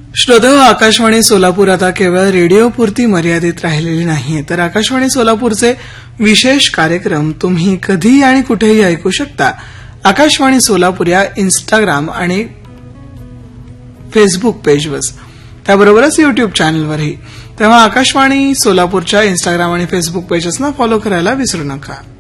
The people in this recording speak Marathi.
श्रोते, आकाशवाणी सोलापूर आता केवळ रेडिओपुरती मर्यादित राहिलेली नाहीये, तर आकाशवाणी सोलापूरचे विशेष कार्यक्रम तुम्ही कधीही आणि कुठेही ऐकू शकता. आकाशवाणी सोलापूर या इंस्टाग्राम आणि फेसबुक पेजवर, त्याबरोबरच युट्यूब चॅनलवरही. तेव्हा आकाशवाणी सोलापूरच्या इंस्टाग्राम आणि फेसबुक पेजेसना फॉलो करायला विसरू नका.